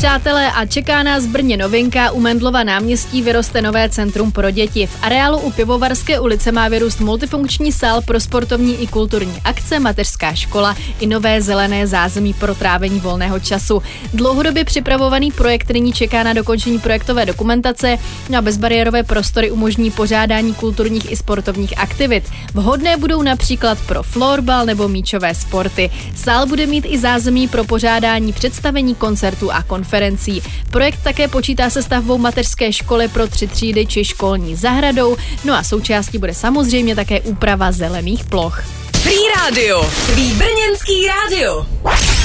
přátelé, a čeká nás v Brně novinka. U Mendlova náměstí vyroste nové centrum pro děti. V areálu u Pivovarské ulice má vyrůst multifunkční sál pro sportovní i kulturní akce, mateřská škola i nové zelené zázemí pro trávení volného času. Dlouhodobě připravovaný projekt nyní čeká na dokončení projektové dokumentace a bezbariérové prostory umožní pořádání kulturních i sportovních aktivit. Vhodné budou například pro florbal nebo míčové sporty. Sál bude mít i zázemí pro pořádání představení, koncertů a konferencí. Projekt také počítá se stavbou mateřské školy pro 3 třídy či školní zahradou, no a součástí bude samozřejmě také úprava zelených ploch. Free Radio, tvý brněnský rádio.